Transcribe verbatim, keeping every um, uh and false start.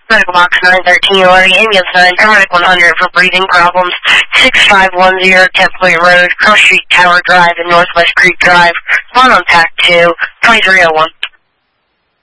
Medical box nine thirteen, alerting ambulance nine, paramedic one hundred for breathing problems. six five one zero, Templey Road, Cross Street Tower Drive, and Northwest Creek Drive. One on pack two, twenty-three oh one.